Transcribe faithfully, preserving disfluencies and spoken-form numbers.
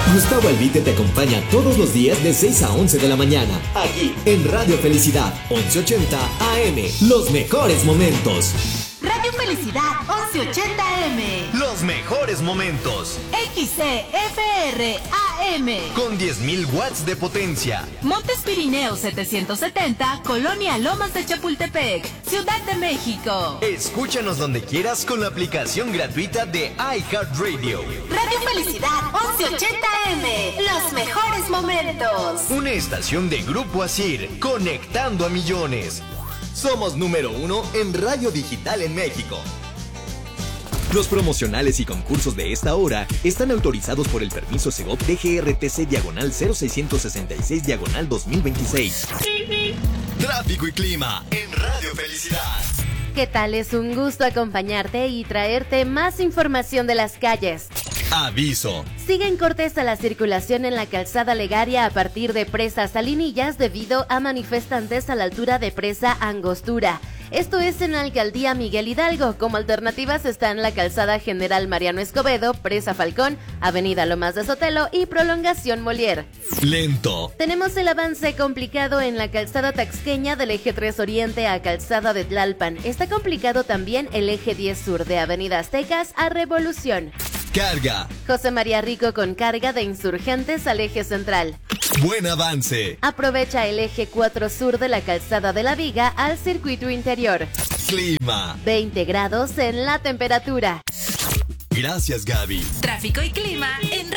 Gustavo Albite te acompaña todos los días de seis a once de la mañana, aquí en Radio Felicidad, once ochenta A M. Los mejores momentos. Radio Felicidad, once ochenta A M. Los mejores momentos. X C F R A M. Con diez mil watts de potencia. Montes Pirineos setecientos setenta, Colonia Lomas de Chapultepec, Ciudad de México. Escúchanos donde quieras con la aplicación gratuita de iHeartRadio. Radio Felicidad, once ochenta A M. Los mejores momentos. Una estación de Grupo Asir, conectando a millones. Somos número uno en radio digital en México. Los promocionales y concursos de esta hora están autorizados por el permiso Segov D G R T C diagonal cero seiscientos sesenta y seis diagonal dos mil veintiséis. Tráfico y clima en Radio Felicidad. ¿Qué tal? Es un gusto acompañarte y traerte más información de las calles. Aviso. Sigue en cortes a la circulación en la calzada Legaria a partir de Presa Salinillas debido a manifestantes a la altura de Presa Angostura. Esto es en la alcaldía Miguel Hidalgo. Como alternativas están la calzada General Mariano Escobedo, Presa Falcón, avenida Lomas de Sotelo y prolongación Molière. Lento. Tenemos el avance complicado en la calzada Taxqueña del eje tres Oriente a calzada de Tlalpan. Está complicado también el eje diez Sur de avenida Aztecas a Revolución. Carga. José María Rico con carga de Insurgentes al eje central. Buen avance. Aprovecha el eje cuatro Sur de la calzada de la Viga al circuito interior. Clima. veinte grados en la temperatura. Gracias, Gaby. Tráfico y clima en